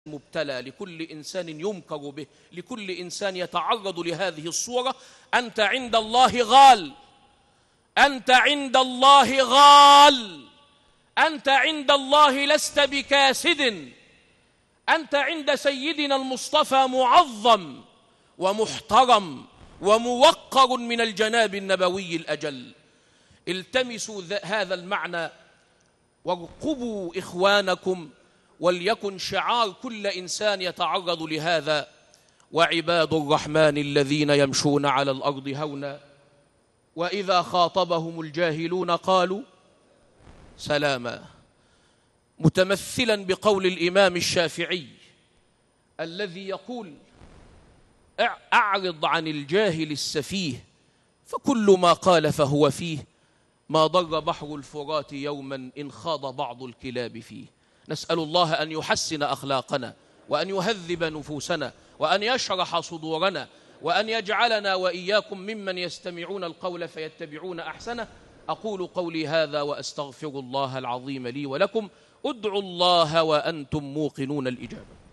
مبتلى، لكل إنسان يمكر به، لكل إنسان يتعرض لهذه الصورة. أنت عند الله غال، أنت عند الله غال، أنت عند الله لست بكاسد، أنت عند سيدنا المصطفى معظم ومحترم وموقر من الجناب النبوي الأجل. التمسوا هذا المعنى وارقبوا إخوانكم، وليكن شعار كل إنسان يتعرض لهذا: وعباد الرحمن الذين يمشون على الأرض هونا وإذا خاطبهم الجاهلون قالوا سلاما. متمثلا بقول الإمام الشافعي الذي يقول: أعرض عن الجاهل السفيه فكل ما قال فهو فيه، ما ضر بحر الفرات يوما إن خاض بعض الكلاب فيه. نسأل الله أن يحسن أخلاقنا، وأن يهذب نفوسنا، وأن يشرح صدورنا، وأن يجعلنا وإياكم ممن يستمعون القول فيتبعون أحسنه. أقول قولي هذا وأستغفر الله العظيم لي ولكم. ادعوا الله وأنتم موقنون الإجابة.